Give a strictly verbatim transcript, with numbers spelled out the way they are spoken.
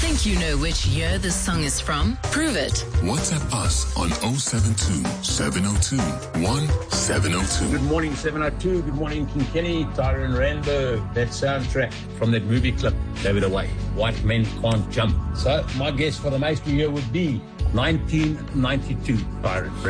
Think you know which year this song is from? Prove it. WhatsApp us on oh seven two, seven oh two, one seven oh two. Good morning, seven oh two. Good morning, King Kenny, Tyrone Randberg. That soundtrack from that movie clip gave it away. White Men Can't Jump. So my guess for the maestro year would be nineteen ninety-two, Tyrone.